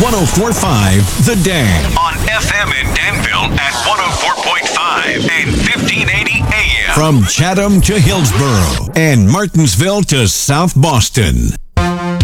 104.5 The Dan. On FM in Danville at 104.5 and 1580 AM. From Chatham to Hillsboro and Martinsville to South Boston.